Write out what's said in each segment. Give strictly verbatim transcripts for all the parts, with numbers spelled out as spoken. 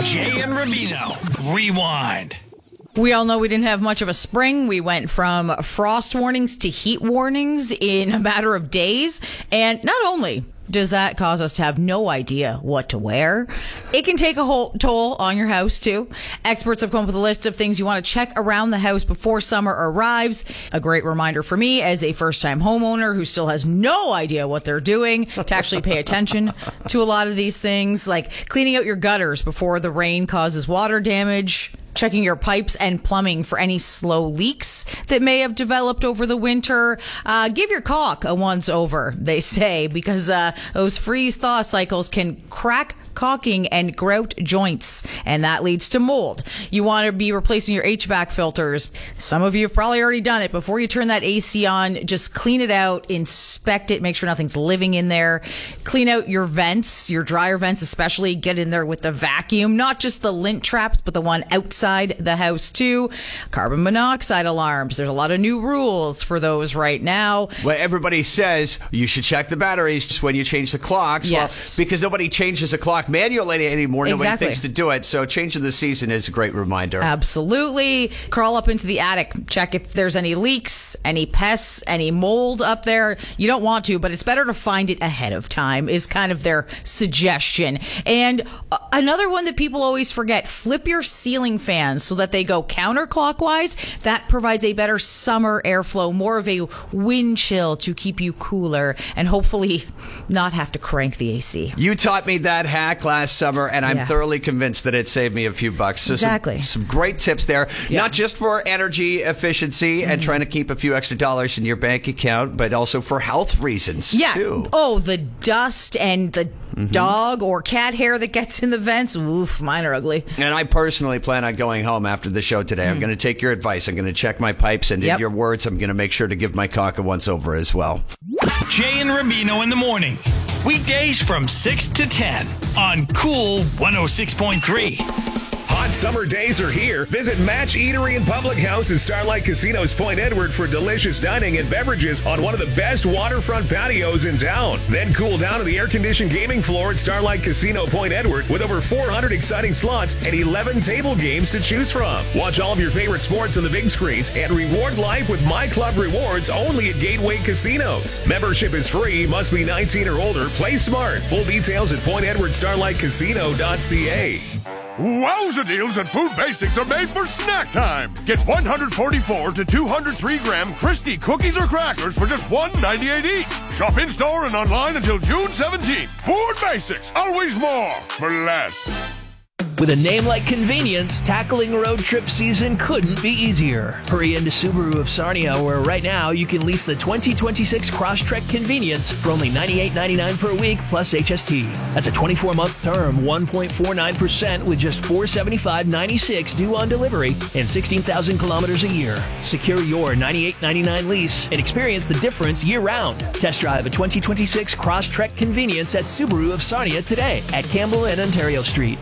Jay and Rubino. Rewind. We all know we didn't have much of a spring. We went from frost warnings to heat warnings in a matter of days. And not only does that cause us to have no idea what to wear, it can take a whole toll on your house too. Experts have come up with a list of things you want to check around the house before summer arrives. A great reminder for me as a first-time homeowner who still has no idea what they're doing to actually pay attention to a lot of these things, like cleaning out your gutters before the rain causes water damage, checking your pipes and plumbing for any slow leaks that may have developed over the winter. Uh, give your caulk a once over, they say, because uh, those freeze-thaw cycles can crack caulking and grout joints, and that leads to mold. You want to be replacing your H V A C filters. Some of you have probably already done it. Before you turn that A C on, just clean it out, inspect it, make sure nothing's living in there. Clean out your vents, your dryer vents especially. Get in there with the vacuum, not just the lint traps, but the one outside the house too. Carbon monoxide alarms. There's a lot of new rules for those right now. Well, everybody says you should check the batteries when you change the clocks. Yes. Well, because nobody changes a clock manually anymore. Nobody Exactly. thinks to do it. So changing the season is a great reminder. Absolutely. Crawl up into the attic. Check if there's any leaks, any pests, any mold up there. You don't want to, but it's better to find it ahead of time is kind of their suggestion. And uh, another one that people always forget, flip your ceiling fans so that they go counterclockwise. That provides a better summer airflow, more of a wind chill to keep you cooler and hopefully not have to crank the A C. You taught me that hack last summer, and I'm Yeah. thoroughly convinced that it saved me a few bucks. So Exactly. Some, some great tips there, Yeah. not just for energy efficiency and trying to keep a few extra dollars in your bank account, but also for health reasons, Yeah. too. Oh, the dust and the dog or cat hair that gets in the vents. Oof, mine are ugly. And I personally plan on going home after the show today. I'm going to take your advice. I'm going to check my pipes, and Yep. in your words, I'm going to make sure to give my caulk a once over as well. Jay and Rubino in the morning. Weekdays from six to ten on Cool one oh six point three. Hot summer days are here. Visit Match Eatery and Public House at Starlight Casino's Point Edward for delicious dining and beverages on one of the best waterfront patios in town. Then cool down on the air-conditioned gaming floor at Starlight Casino Point Edward with over four hundred exciting slots and eleven table games to choose from. Watch all of your favorite sports on the big screens and reward life with My Club Rewards only at Gateway Casinos. Membership is free, must be nineteen or older. Play smart. Full details at point edward starlight casino dot c a. Wowza deals at Food Basics are made for snack time. Get one hundred forty-four to two hundred three gram Crispy cookies or crackers for just one ninety-eight each. Shop in store and online until June seventeenth. Food Basics, always more for less. With a name like convenience, tackling road trip season couldn't be easier. Hurry into Subaru of Sarnia, where right now you can lease the twenty twenty-six Crosstrek Convenience for only ninety-eight ninety-nine per week plus H S T. That's a twenty-four month term, one point four nine percent with just four hundred seventy-five dollars and ninety-six cents due on delivery and sixteen thousand kilometers a year. Secure your ninety-eight ninety-nine lease and experience the difference year-round. Test drive a twenty twenty-six Crosstrek Convenience at Subaru of Sarnia today at Campbell and Ontario Street.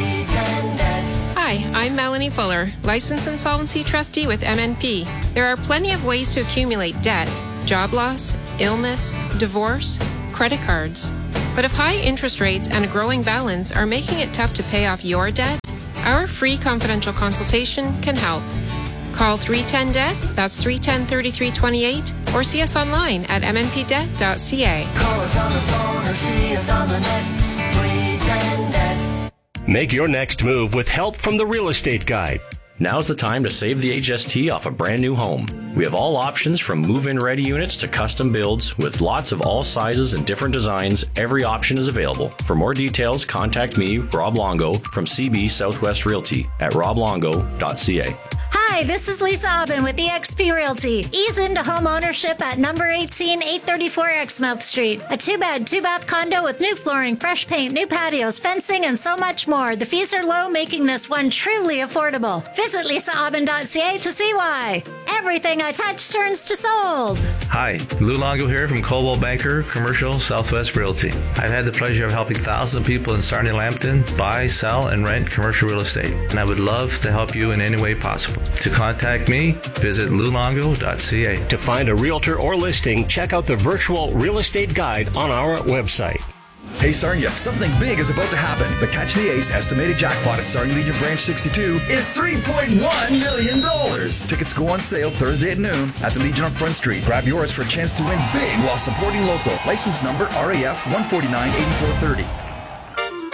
Hi, I'm Melanie Fuller, Licensed Insolvency Trustee with M N P. There are plenty of ways to accumulate debt: job loss, illness, divorce, credit cards. But if high interest rates and a growing balance are making it tough to pay off your debt, our free confidential consultation can help. Call three one zero debt, that's three one zero, three three two eight, or see us online at m n p debt dot c a. Call us on the phone or see us on the net, three one zero debt. Make your next move with help from the Real Estate Guide. Now's the time to save the H S T off a brand new home. We have all options from move-in ready units to custom builds with lots of all sizes and different designs. Every option is available. For more details, contact me, Rob Longo, from C B Southwest Realty at rob longo dot c a. Hi, this is Lisa Aubin with E X P Realty. Ease into home ownership at number eighteen, eight thirty-four Exmouth Street. A two-bed, two-bath condo with new flooring, fresh paint, new patios, fencing, and so much more. The fees are low, making this one truly affordable. Visit lisa aubin dot c a to see why. Everything I touch turns to sold. Hi, Lou Longo here from Coldwell Banker Commercial Southwest Realty. I've had the pleasure of helping thousands of people in Sarnia Lambton buy, sell, and rent commercial real estate, and I would love to help you in any way possible. To contact me, visit lou longo dot c a. To find a realtor or listing, check out the virtual real estate guide on our website. Hey Sarnia, something big is about to happen. The Catch the Ace estimated jackpot at Sarnia Legion Branch sixty-two is three point one million dollars. Tickets go on sale Thursday at noon at the Legion on Front Street. Grab yours for a chance to win big while supporting local. License number R A F one four nine eight four three zero.